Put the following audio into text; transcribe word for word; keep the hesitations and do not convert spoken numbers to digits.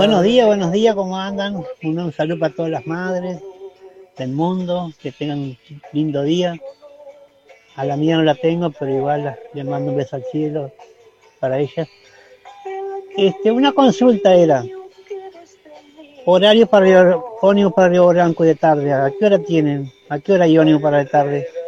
Buenos días. días, buenos días, ¿cómo andan? Un, un saludo para todas las madres del mundo, que tengan un lindo día. A la mía no la tengo, pero igual la- le mando un beso al cielo para ella. Este, una consulta era, horario para Río, ómnibus para Río Branco de tarde, ¿a qué hora tienen? ¿A qué hora hay ómnibus para de tarde?